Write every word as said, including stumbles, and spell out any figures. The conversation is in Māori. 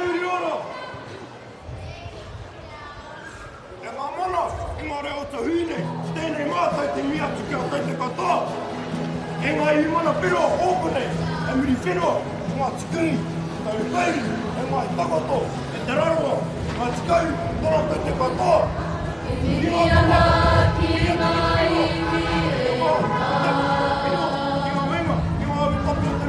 uri ora. E ngā mana, i ngā reo ta huine, tēnei mātai te mi atu kia tai te katoa. E ngā i mana pero hōpune, e miri whenua, ngā tikiri, tau peiri, e ngā i takoto, e te raroa, ngā tikau, tōna tai te katoa. I ngā